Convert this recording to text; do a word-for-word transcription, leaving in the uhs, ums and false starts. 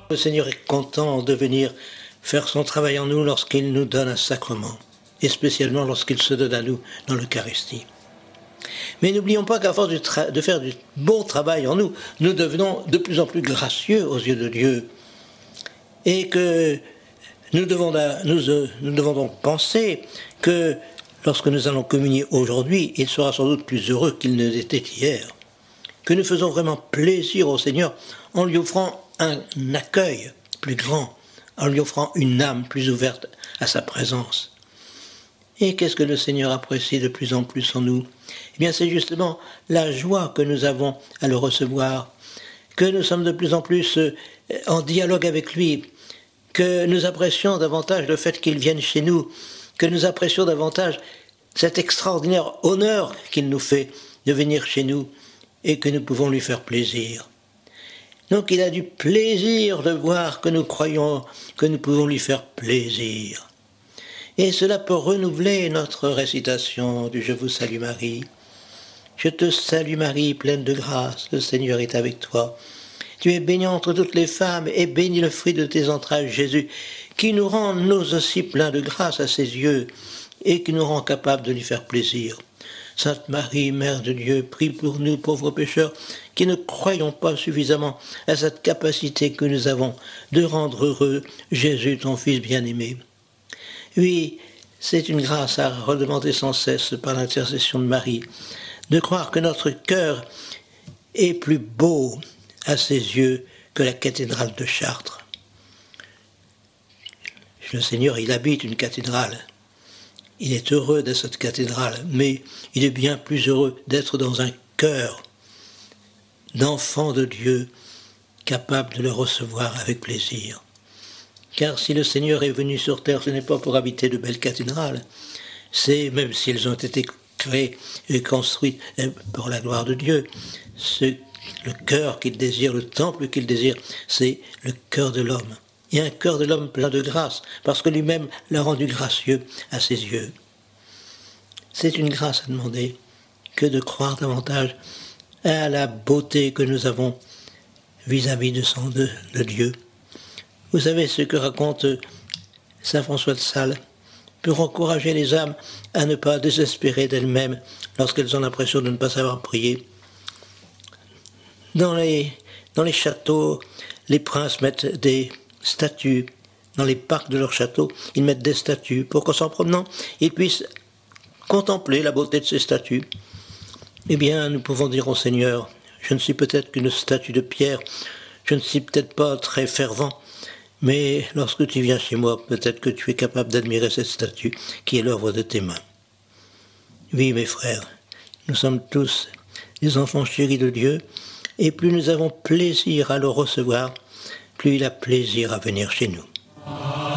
Le Seigneur est content de venir faire son travail en nous lorsqu'il nous donne un sacrement, et spécialement lorsqu'il se donne à nous dans l'Eucharistie. Mais n'oublions pas qu'à force de, tra- de faire du bon travail en nous, nous devenons de plus en plus gracieux aux yeux de Dieu. Et que nous devons, nous, euh, nous devons donc penser que lorsque nous allons communier aujourd'hui, il sera sans doute plus heureux qu'il ne l'était hier. Que nous faisons vraiment plaisir au Seigneur en lui offrant un accueil plus grand, en lui offrant une âme plus ouverte à sa présence. Et qu'est-ce que le Seigneur apprécie de plus en plus en nous ? Eh bien, c'est justement la joie que nous avons à le recevoir, que nous sommes de plus en plus en dialogue avec lui, que nous apprécions davantage le fait qu'il vienne chez nous, que nous apprécions davantage cet extraordinaire honneur qu'il nous fait de venir chez nous et que nous pouvons lui faire plaisir. Donc il a du plaisir de voir que nous croyons que nous pouvons lui faire plaisir. Et cela peut renouveler notre récitation du « Je vous salue Marie ». Je te salue Marie, pleine de grâce, le Seigneur est avec toi. Tu es bénie entre toutes les femmes et béni le fruit de tes entrailles, Jésus, qui nous rend nous aussi pleins de grâce à ses yeux et qui nous rend capables de lui faire plaisir. Sainte Marie, Mère de Dieu, prie pour nous pauvres pécheurs qui ne croyons pas suffisamment à cette capacité que nous avons de rendre heureux Jésus, ton Fils bien-aimé. Oui, c'est une grâce à redemander sans cesse par l'intercession de Marie, de croire que notre cœur est plus beau à ses yeux que la cathédrale de Chartres. Le Seigneur, il habite une cathédrale. Il est heureux de cette cathédrale, mais il est bien plus heureux d'être dans un cœur d'enfant de Dieu, capable de le recevoir avec plaisir. Car si le Seigneur est venu sur terre, ce n'est pas pour habiter de belles cathédrales, c'est, même si elles ont été créées et construites pour la gloire de Dieu, ce, le cœur qu'il désire, le temple qu'il désire, c'est le cœur de l'homme. Et un cœur de l'homme plein de grâce, parce que lui-même l'a rendu gracieux à ses yeux. C'est une grâce à demander que de croire davantage à la beauté que nous avons vis-à-vis de, son, de, de Dieu. Vous savez ce que raconte saint François de Sales pour encourager les âmes à ne pas désespérer d'elles-mêmes lorsqu'elles ont l'impression de ne pas savoir prier. Dans les, dans les châteaux, les princes mettent des statues. Dans les parcs de leur château, ils mettent des statues pour qu'en s'en promenant, ils puissent contempler la beauté de ces statues. Eh bien, nous pouvons dire au Seigneur, je ne suis peut-être qu'une statue de pierre, je ne suis peut-être pas très fervent, mais lorsque tu viens chez moi, peut-être que tu es capable d'admirer cette statue qui est l'œuvre de tes mains. Oui, mes frères, nous sommes tous des enfants chéris de Dieu, et plus nous avons plaisir à le recevoir, plus il a plaisir à venir chez nous.